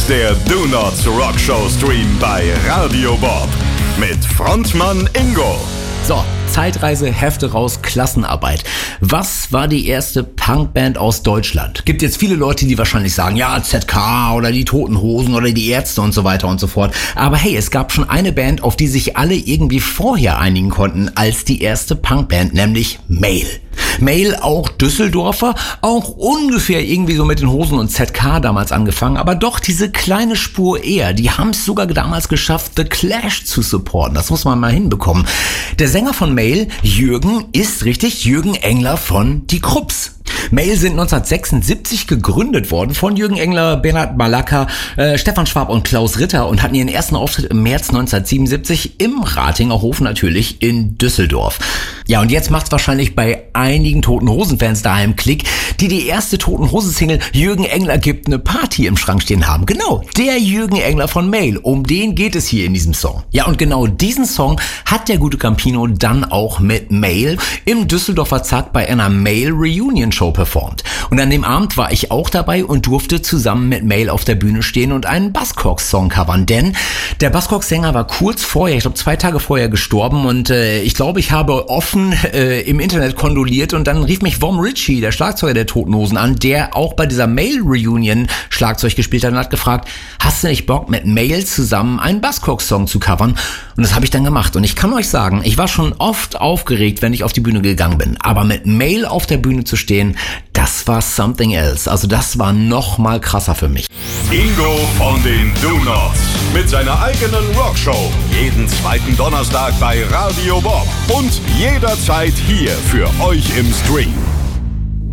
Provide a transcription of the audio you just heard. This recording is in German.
der Do Not Rock Show Stream bei Radio Bob mit Frontmann Ingo. So, Zeitreise, Hefte raus, Klassenarbeit. Was war die erste Punkband aus Deutschland? Gibt jetzt viele Leute, die wahrscheinlich sagen, ja, ZK oder die Toten Hosen oder die Ärzte und so weiter und so fort. Aber hey, es gab schon eine Band, auf die sich alle irgendwie vorher einigen konnten als die erste Punkband, nämlich Mail. Mail, auch Düsseldorfer, auch ungefähr irgendwie so mit den Hosen und ZK damals angefangen, aber doch diese kleine Spur eher. Die haben es sogar damals geschafft, The Clash zu supporten. Das muss man mal hinbekommen. Der Sänger von Mail, Jürgen, ist richtig Jürgen Engler von Die Krupps. Mail sind 1976 gegründet worden von Jürgen Engler, Bernhard Malacker, Stefan Schwab und Klaus Ritter und hatten ihren ersten Auftritt im März 1977 im Ratinger Hof natürlich in Düsseldorf. Ja, und jetzt macht's wahrscheinlich bei einigen Toten Hosen-Fans daheim Klick, die erste Toten Hosen-Single Jürgen Engler gibt eine Party im Schrank stehen haben. Genau, der Jürgen Engler von Mail, um den geht es hier in diesem Song. Ja, und genau diesen Song hat der gute Campino dann auch mit Mail im Düsseldorfer Zack bei einer Mail-Reunion-Show performt. Und an dem Abend war ich auch dabei und durfte zusammen mit Mail auf der Bühne stehen und einen Buzzcocks-Song covern, denn der Buzzcocks-Sänger war kurz vorher, ich glaube 2 Tage vorher gestorben und ich glaube, ich habe offen im Internet kondoliert und dann rief mich Vom Ritchie, der Schlagzeuger der Toten Hosen, an, der auch bei dieser Mail-Reunion Schlagzeug gespielt hat und hat gefragt, hast du nicht Bock mit Mail zusammen einen Buzzcocks-Song zu covern? Und das habe ich dann gemacht und ich kann euch sagen, ich war schon oft aufgeregt, wenn ich auf die Bühne gegangen bin, aber mit Mail auf der Bühne zu stehen, das war something else. Also das war noch mal krasser für mich. Ingo von den Do Nots mit seiner eigenen Rockshow. Jeden zweiten Donnerstag bei Radio Bob und jederzeit hier für euch im Stream.